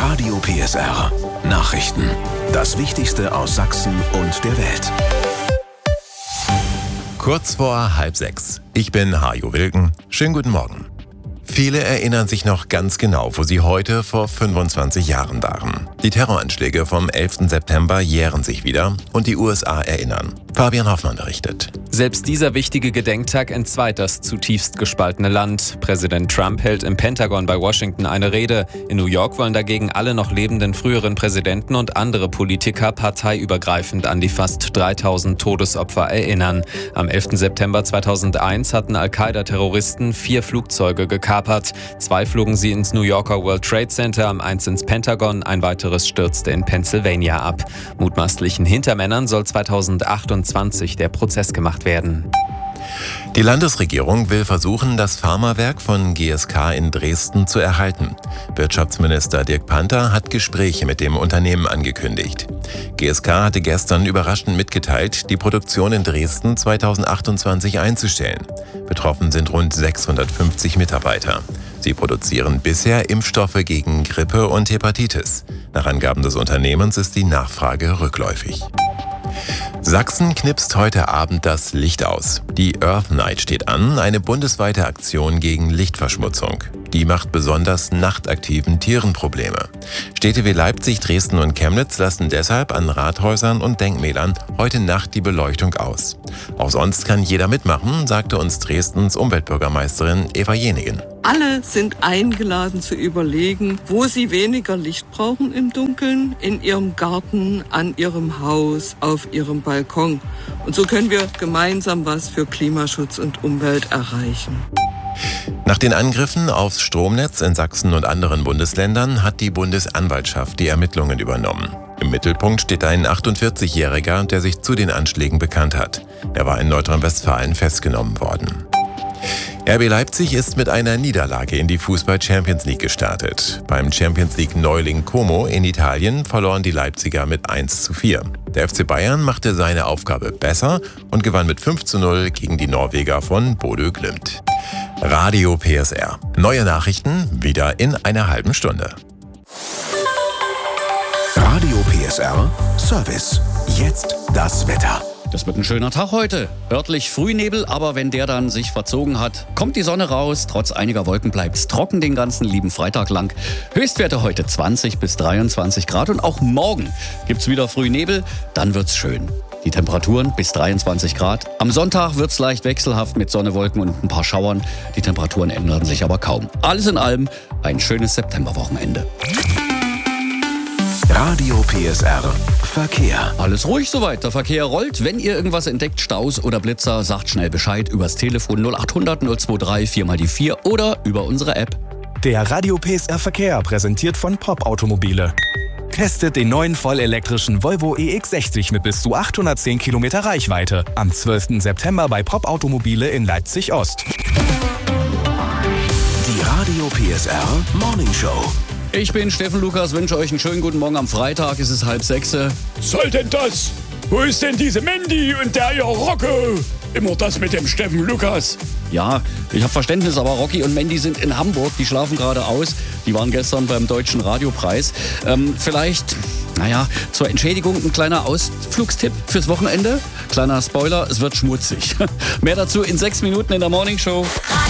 Radio PSR Nachrichten. Das Wichtigste aus Sachsen und der Welt. Kurz vor 5:30. Ich bin Hajo Wilken. Schönen guten Morgen. Viele erinnern sich noch ganz genau, wo sie heute vor 25 Jahren waren. Die Terroranschläge vom 11. September jähren sich wieder und die USA erinnern. Fabian Hoffmann berichtet. Selbst dieser wichtige Gedenktag entzweit das zutiefst gespaltene Land. Präsident Trump hält im Pentagon bei Washington eine Rede. In New York wollen dagegen alle noch lebenden früheren Präsidenten und andere Politiker parteiübergreifend an die fast 3000 Todesopfer erinnern. Am 11. September 2001 hatten Al-Qaida-Terroristen 4 Flugzeuge gekapert. 2 flogen sie ins New Yorker World Trade Center, 1 ins Pentagon, ein weiteres stürzte in Pennsylvania ab. Mutmaßlichen Hintermännern soll 2028 der Prozess gemacht werden. Die Landesregierung will versuchen, das Pharmawerk von GSK in Dresden zu erhalten. Wirtschaftsminister Dirk Panther hat Gespräche mit dem Unternehmen angekündigt. GSK hatte gestern überraschend mitgeteilt, die Produktion in Dresden 2028 einzustellen. Betroffen sind rund 650 Mitarbeiter. Sie produzieren bisher Impfstoffe gegen Grippe und Hepatitis. Nach Angaben des Unternehmens ist die Nachfrage rückläufig. Sachsen knipst heute Abend das Licht aus. Die Earth Night steht an, eine bundesweite Aktion gegen Lichtverschmutzung. Die macht besonders nachtaktiven Tieren Probleme. Städte wie Leipzig, Dresden und Chemnitz lassen deshalb an Rathäusern und Denkmälern heute Nacht die Beleuchtung aus. Auch sonst kann jeder mitmachen, sagte uns Dresdens Umweltbürgermeisterin Eva Jenigen. Alle sind eingeladen zu überlegen, wo sie weniger Licht brauchen im Dunkeln, in ihrem Garten, an ihrem Haus, auf ihrem Balkon. Und so können wir gemeinsam was für Klimaschutz und Umwelt erreichen. Nach den Angriffen aufs Stromnetz in Sachsen und anderen Bundesländern hat die Bundesanwaltschaft die Ermittlungen übernommen. Im Mittelpunkt steht ein 48-Jähriger, der sich zu den Anschlägen bekannt hat. Er war in Nordrhein-Westfalen festgenommen worden. RB Leipzig ist mit einer Niederlage in die Fußball-Champions League gestartet. Beim Champions League-Neuling Como in Italien verloren die Leipziger mit 1:4. Der FC Bayern machte seine Aufgabe besser und gewann mit 5:0 gegen die Norweger von Bodø Glimt. Radio PSR. Neue Nachrichten wieder in einer halben Stunde. Radio PSR Service. Jetzt das Wetter. Das wird ein schöner Tag heute. Örtlich Frühnebel, aber wenn der dann sich verzogen hat, kommt die Sonne raus. Trotz einiger Wolken bleibt es trocken den ganzen lieben Freitag lang. Höchstwerte heute 20 bis 23 Grad und auch morgen gibt's wieder Frühnebel, dann wird's schön. Die Temperaturen bis 23 Grad. Am Sonntag wird's leicht wechselhaft mit Sonne, Wolken und ein paar Schauern. Die Temperaturen ändern sich aber kaum. Alles in allem ein schönes Septemberwochenende. Radio PSR Verkehr. Alles ruhig soweit, der Verkehr rollt. Wenn ihr irgendwas entdeckt, Staus oder Blitzer, sagt schnell Bescheid übers Telefon 0800 023 4x4 oder über unsere App. Der Radio PSR Verkehr präsentiert von Pop Automobile. Testet den neuen vollelektrischen Volvo EX60 mit bis zu 810 Kilometer Reichweite. Am 12. September bei Pop Automobile in Leipzig Ost. Die Radio PSR Morning Show. Ich bin Steffen Lukas, wünsche euch einen schönen guten Morgen am Freitag. Es ist 5:30. Soll denn das? Wo ist denn diese Mandy und der ihr Rocco? Immer das mit dem Steffen Lukas. Ja, ich habe Verständnis, aber Rocky und Mandy sind in Hamburg. Die schlafen gerade aus. Die waren gestern beim Deutschen Radiopreis. Vielleicht, zur Entschädigung ein kleiner Ausflugstipp fürs Wochenende. Kleiner Spoiler, es wird schmutzig. Mehr dazu in 6 Minuten in der Morning Show.